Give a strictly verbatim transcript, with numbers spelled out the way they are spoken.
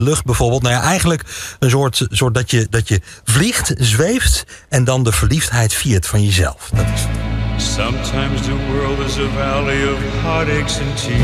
lucht bijvoorbeeld. Nou ja, eigenlijk een soort, soort dat, je, dat je vliegt, zweeft en dan de verliefdheid viert van jezelf. Dat is... Sometimes the world is a valley of heartaches and tears.